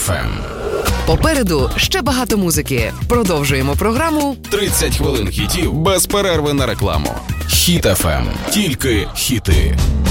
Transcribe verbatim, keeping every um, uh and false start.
еф ем. Попереду ще багато музики. Продовжуємо програму тридцять хвилин хітів без перерви на рекламу. Хіт еф ем. Тільки хіти.